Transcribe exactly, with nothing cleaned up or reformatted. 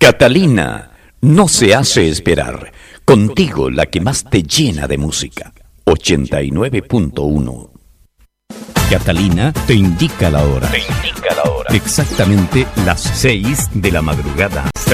Catalina no se hace esperar. Contigo, la que más te llena de música. ochenta y nueve punto uno. Catalina te indica la hora. Te indica la hora. Exactamente las seis de la madrugada.